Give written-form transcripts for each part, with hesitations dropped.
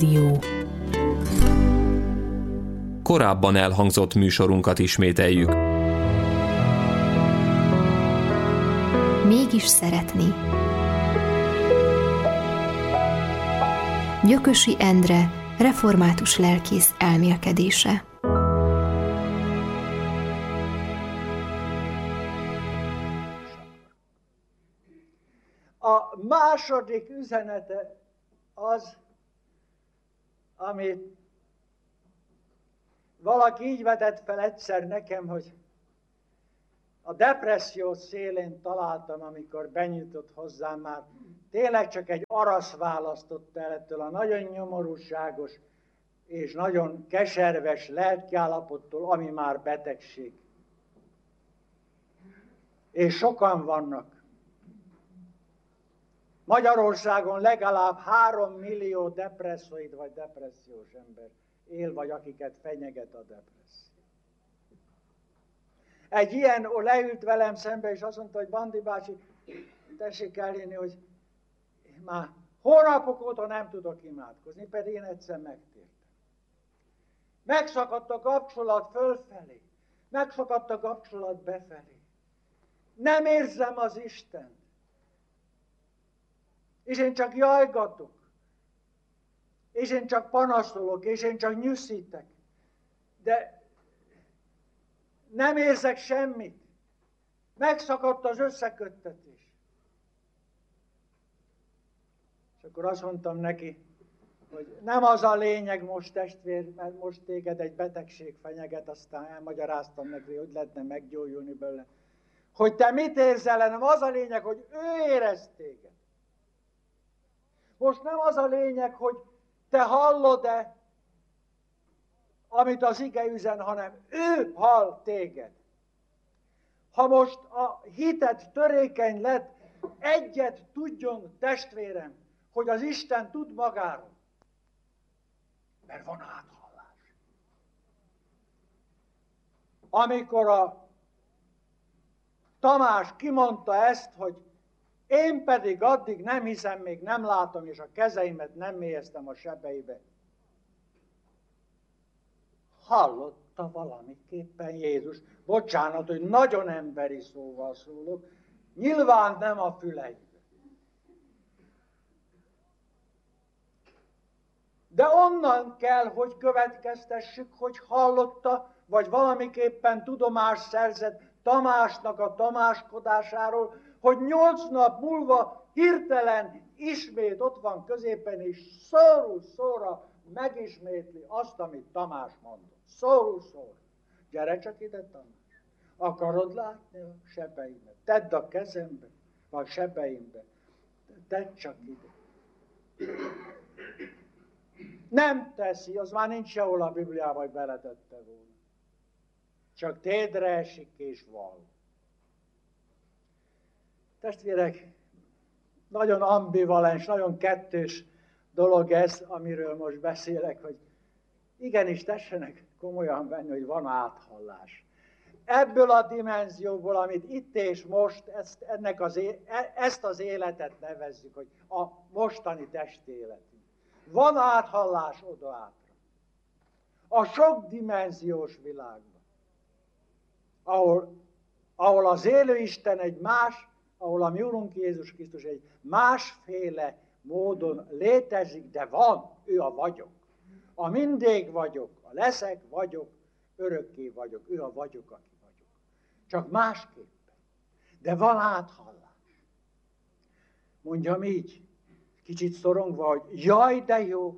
Korábban elhangzott műsorunkat ismételjük. Mégis szeretni. Gyökösi Endre, református lelkész elmélkedése. A második üzenete az, amit valaki így vetett fel egyszer nekem, hogy a depresszió szélén találtam, amikor benyújtott hozzám már. Tényleg csak egy arasz választott el ettől a nagyon nyomorúságos és nagyon keserves lelkiállapottól, ami már betegség. És sokan vannak. Magyarországon legalább 3 millió depresszoid vagy depressziós ember él, vagy akiket fenyeget a depresszió. Egy ilyen leült velem szembe, és azt mondta, hogy Bandi bácsi, tessék elhinni, hogy már hónapok óta nem tudok imádkozni, pedig én egyszer megtértem. Megszakadt a kapcsolat fölfelé, megszakadt a kapcsolat befelé. Nem érzem az Istent. És én csak jajgatok, és én csak panaszolok, és én csak nyűszítek, de nem érzek semmit. Megszakadt az összeköttetés. És akkor azt mondtam neki, hogy nem az a lényeg most, testvér, mert most téged egy betegség fenyeget, aztán elmagyaráztam neki, hogy lehetne meggyógyulni belőle. Hogy te mit érzel, nem az a lényeg, hogy ő érez téged. Most nem az a lényeg, hogy te hallod-e, amit az ige üzen, hanem ő hall téged. Ha most a hited törékeny lett, egyet tudjon, testvérem, hogy az Isten tud magáról. Mert van áthallás. Amikor a Tamás kimondta ezt, hogy én pedig addig nem hiszem, még nem látom, és a kezeimet nem mélyeztem a sebeibe. Hallotta valamiképpen Jézus. Bocsánat, hogy nagyon emberi szóval szólok. Nyilván nem a füleibe. De onnan kell, hogy következtessük, hogy hallotta, vagy valamiképpen tudomást szerzett Tamásnak a tamáskodásáról, hogy 8 nap múlva hirtelen ismét ott van középen, és szórul szóra megismétli azt, amit Tamás mondott. Szórul szóra. Gyere csak ide, Tamás. Akarod látni a sebeimet? Tedd a kezembe, vagy sebeimbe. Tedd csak ide. Nem teszi, az már nincs sehol a Bibliában, hogy beletette volna. Csak térdre esik és val. Testvérek, nagyon ambivalens, nagyon kettős dolog ez, amiről most beszélek, hogy igenis tessenek komolyan venni, hogy van áthallás. Ebből a dimenzióból, amit itt és most, ezt az életet nevezzük, hogy a mostani testéletünk. Van áthallás oda átra. A sokdimenziós világban, ahol az élő Isten egy más, ahol a mi Urunk Jézus Krisztus egy másféle módon létezik, de van, ő a vagyok. A mindig vagyok, a leszek vagyok, örökké vagyok, ő a vagyok, aki vagyok. Csak másképpen. De van áthallás. Mondjam így, kicsit szorongva, hogy jaj, de jó,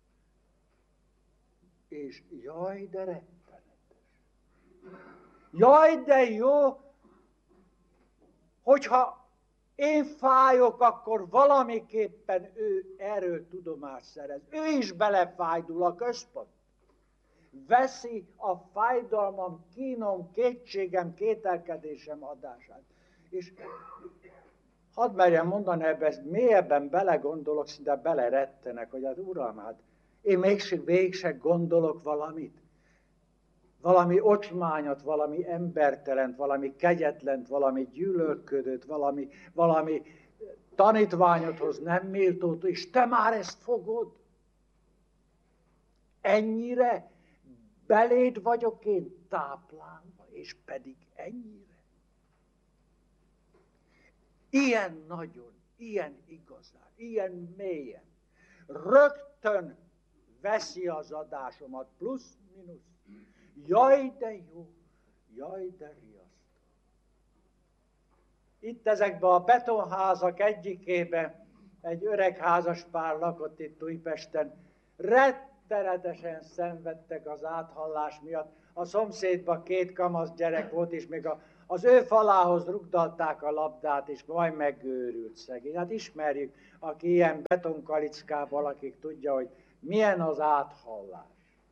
és jaj, de rettenetes. Jaj, de jó, hogyha én fájok, akkor valamiképpen ő erről tudomást szerez. Ő is belefájdul a központ. Veszi a fájdalmam, kínom, kétségem, kételkedésem adását. És hadd merjem mondani, ebben mélyebben belegondolok, szinte belerettenek, hogy hát Uram, hát én mégsem gondolok valamit. Valami ocsmányat, valami embertelent, valami kegyetlent, valami gyűlölködőt, valami tanítványodhoz nem méltót, és te már ezt fogod. ennyire beléd vagyok én táplálva, és pedig ennyire. Ilyen nagyon, ilyen igazán, ilyen mélyen. Rögtön veszi az adásomat, plusz-minusz. Jaj, de jó, jaj, de riasztó. Itt ezekben a betonházak egyikében egy öreg házaspár lakott itt Újpesten. Rettenetesen szenvedtek az áthallás miatt. A szomszédban 2 kamasz gyerek volt, és még az ő falához rugdalták a labdát, és majd megőrült szegény. Hát ismerjük, aki ilyen betonkalickában lakik, tudja, hogy milyen az áthallás.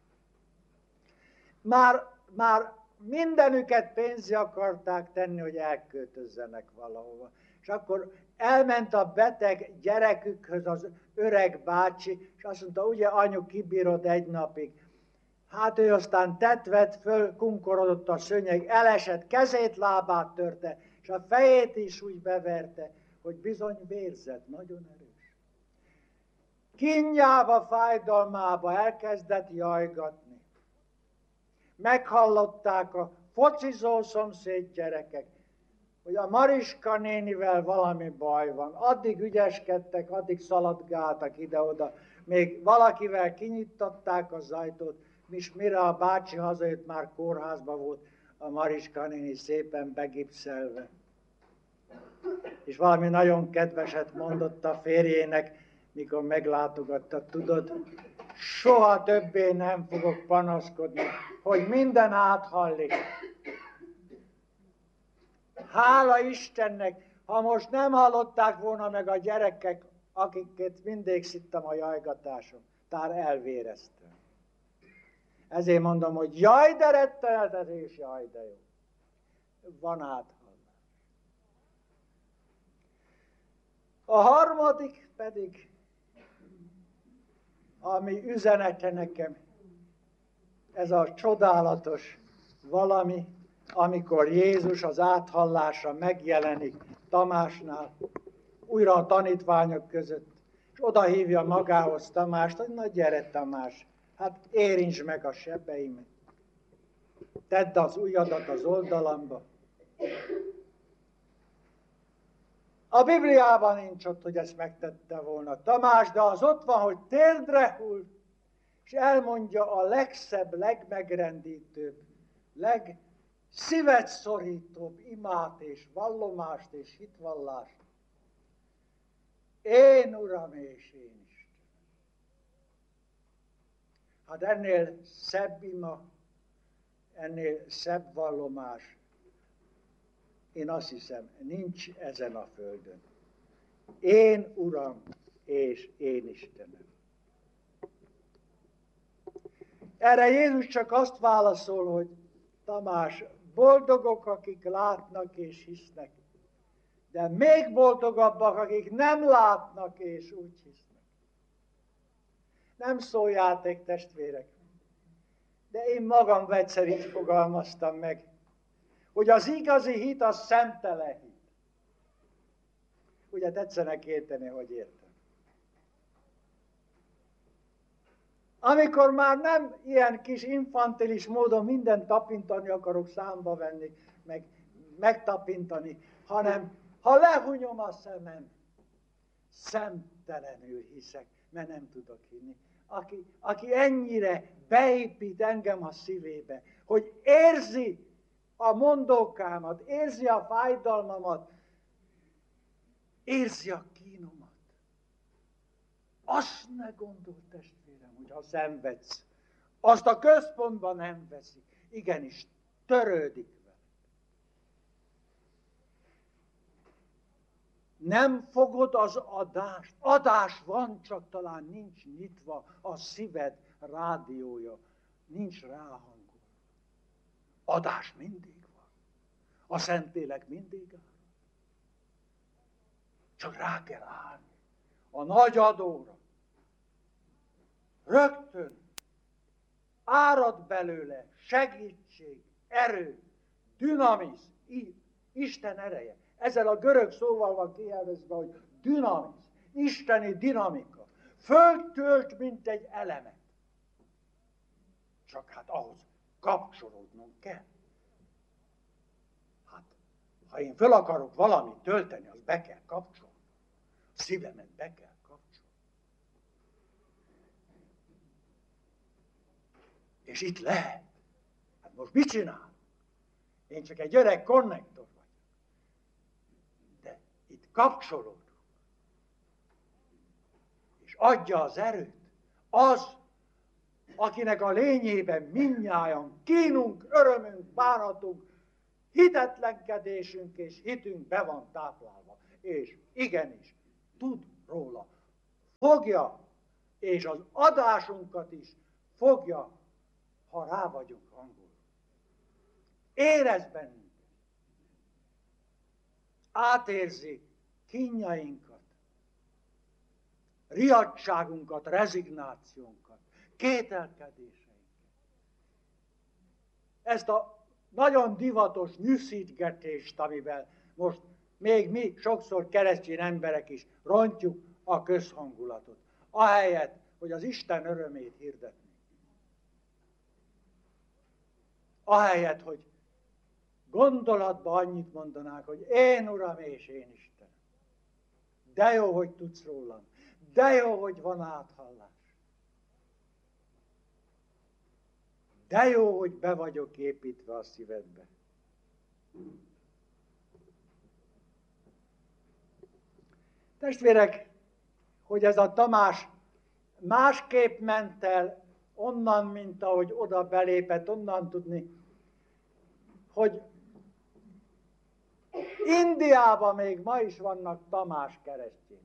Már mindenüket pénzre akarták tenni, hogy elköltözzenek valahova. És akkor elment a beteg gyerekükhöz az öreg bácsi, és azt mondta, ugye anyu, kibírod 1 napig. Hát ő aztán tetvet föl, kunkorodott a szőnyeg, elesett, kezét, lábát törte, és a fejét is úgy beverte, hogy bizony vérzett, nagyon erős. Kínjába, fájdalmába elkezdett jajgatni. Meghallották a focizó szomszéd gyerekek, hogy a Mariska nénivel valami baj van. Addig ügyeskedtek, addig szaladgáltak ide-oda, még valakivel kinyitották az ajtót, és mire a bácsi hazajött, már kórházban volt a Mariska néni szépen begipszelve. És valami nagyon kedveset mondott a férjének, mikor meglátogatta, tudod, soha többé nem fogok panaszkodni, hogy minden áthallik. Hála Istennek, ha most nem hallották volna meg a gyerekek, akiket mindig szittem a jajgatáson, tár elvéreztem. Ezért mondom, hogy jaj, de rettenetes, és jaj, de jó. Van áthallás. A harmadik pedig, ami üzenete nekem, ez a csodálatos valami, amikor Jézus az áthallásra megjelenik Tamásnál, újra a tanítványok között, és oda hívja magához Tamást, hogy na gyere Tamás, hát érintsd meg a sebeimet, tedd az ujjadat az oldalamba. A Bibliában nincs ott, hogy ezt megtette volna Tamás, de az ott van, hogy térdre hull, és elmondja a legszebb, legmegrendítőbb, legszívet szorítóbb imát és vallomást és hitvallást. Én Uram és én Isten. Hát ennél szebb ima, ennél szebb vallomás, én azt hiszem, nincs ezen a földön. Én Uram és én Istenem. Erre Jézus csak azt válaszol, hogy Tamás, boldogok, akik látnak és hisznek, de még boldogabbak, akik nem látnak és úgy hisznek. Nem szóljáték, testvérek, de én magam egyszer így fogalmaztam meg, hogy az igazi hit az szemtelen hit. Ugye tetszenek érteni, hogy értem. Amikor már nem ilyen kis infantilis módon mindent tapintani akarok, számba venni, meg megtapintani, hanem ha lehunyom a szemem, szemtelenül hiszek, mert nem tudok hinni. Aki ennyire beépít engem a szívébe, hogy érzi a mondókámat, érzi a fájdalmamat, érzi a kínomat. Azt ne gondol, testvérem, hogy ha szenvedsz, azt a központban nem veszik. Igenis, törődik vele. Nem fogod az adást. Adás van, csak talán nincs nyitva a szíved rádiója. Nincs ráhangol. Adás mindig van. A Szentlélek mindig áll. Csak rá kell állni. A nagy adóra. Rögtön árad belőle segítség, erő, dinamiz, Isten ereje. Ezzel a görög szóval van kielvezve, hogy dinamiz, isteni dinamika. Föltölt, mint egy elemet. Csak hát ahhoz kapcsolódnunk kell. Hát, ha én föl akarok valamit tölteni, az be kell kapcsolni. A szívemet be kell kapcsolni. És itt lehet. Hát most mit csinál? Én csak egy öreg konnektor vagyok. De itt kapcsolódunk. És adja az erőt az, akinek a lényében mindnyájan kínunk, örömünk, bánatunk, hitetlenkedésünk és hitünk be van táplálva. És igenis, tud róla. Fogja, és az adásunkat is fogja, ha rá vagyunk hangolva. Érez bennünket. Átérzi kínjainkat, riadtságunkat, rezignációnkat, kételkedéseinket. Ezt a nagyon divatos nyűszítgetést, amivel most még mi sokszor keresztény emberek is rontjuk a közhangulatot, ahelyett, hogy az Isten örömét hirdetnénk. Ahelyett, hogy gondolatban annyit mondanák, hogy én Uram és én Isten. De jó, hogy tudsz rólam. De jó, hogy van áthallás. De jó, hogy be vagyok építve a szívedbe. Testvérek, hogy ez a Tamás másképp ment el onnan, mint ahogy oda belépett, onnan tudni, hogy Indiában még ma is vannak Tamás keresztjének.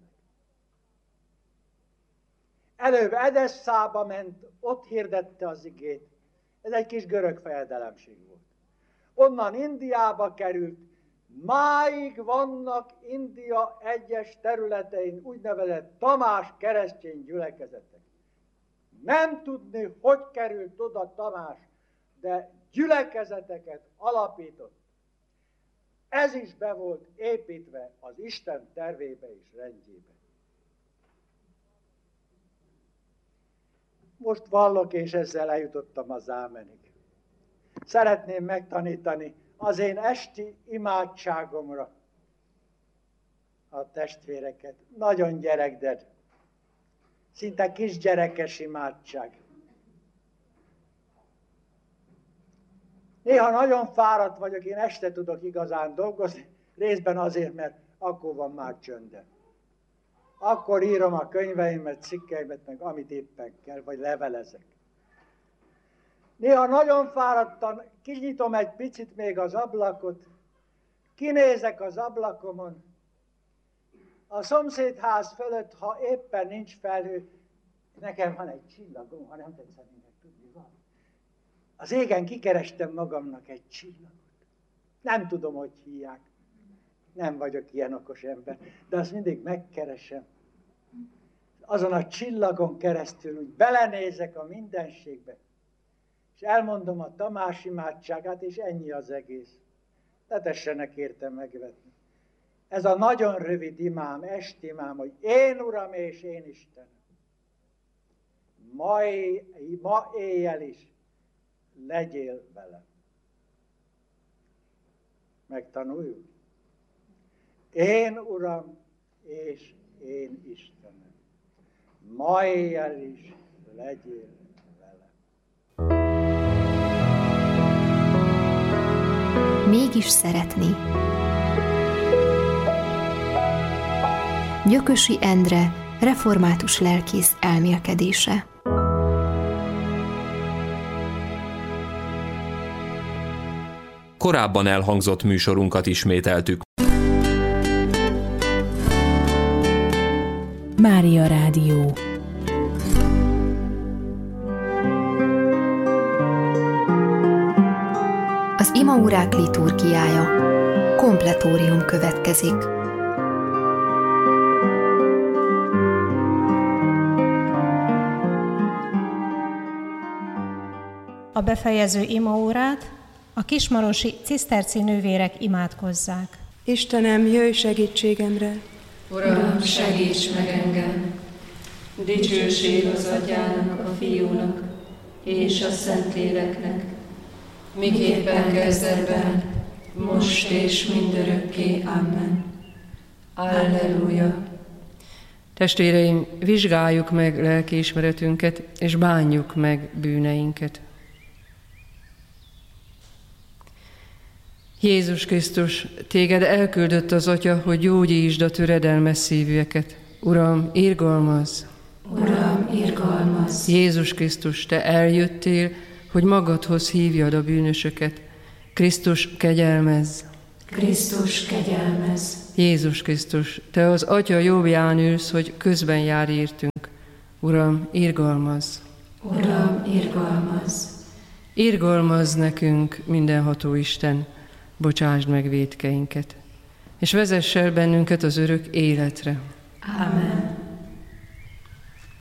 Előbb Edesszába ment, ott hirdette az igét. Ez egy kis görög fejedelemség volt. Onnan Indiába került, máig vannak India egyes területein úgynevezett Tamás keresztény gyülekezetek. Nem tudni, hogy került oda Tamás, de gyülekezeteket alapított. Ez is be volt építve az Isten tervébe és rendjébe. Most vallok, és ezzel eljutottam az ámenig. Szeretném megtanítani az én esti imádságomra a testvéreket. Nagyon gyerekded, szinte kisgyerekes imádság. Néha nagyon fáradt vagyok, én este tudok igazán dolgozni, részben azért, mert akkor van már csöndem. Akkor írom a könyveimet, cikkeimet, meg amit éppen kell, vagy levelezek. Néha nagyon fáradtan, kinyitom egy picit még az ablakot, kinézek az ablakomon, a szomszédház fölött, ha éppen nincs felhő, nekem van egy csillagom, ha nem tetszenének tudni van. Az égen kikerestem magamnak egy csillagot. Nem tudom, hogy hívják. Nem vagyok ilyen okos ember, de azt mindig megkeresem. Azon a csillagon keresztül úgy belenézek a mindenségbe, és elmondom a Tamás imádságát, és ennyi az egész. Ne tessenek érte megvetni. Ez a nagyon rövid imám, estimám, hogy én Uram és én Istenem. Ma éjjel is legyél velem. Megtanuljuk. Én Uram és én Istenem. Ma éjjel is legyél velem. Mégis szeretni. Gyökösi Endre, református lelkész elmélkedése. Korábban elhangzott műsorunkat ismételtük. Mária Rádió. Az imaórák liturgiája. Kompletórium következik. A befejező imaórát a kismarosi ciszterci nővérek imádkozzák. Istenem, jöjj segítségemre! Uram, segíts meg engem! Dicsőség az Atyának, a Fiúnak, és a Szentléleknek, miképpen kezdetben, most és mindörökké. Amen. Alleluja. Testvéreim, vizsgáljuk meg lelkiismeretünket, és bánjuk meg bűneinket. Jézus Krisztus, téged elküldött az Atya, hogy gyógyítsd a töredelmes szívűeket. Uram, irgalmazz! Uram, irgalmazz! Jézus Krisztus, te eljöttél, hogy magadhoz hívjad a bűnösöket. Krisztus, kegyelmezz! Krisztus, kegyelmezz! Jézus Krisztus, te az Atya jobbján ülsz, hogy közben jár értünk. Uram, irgalmazz! Uram, irgalmazz! Irgalmazz nekünk, mindenható Isten, bocsásd meg vétkeinket, és vezess el bennünket az örök életre. Amen.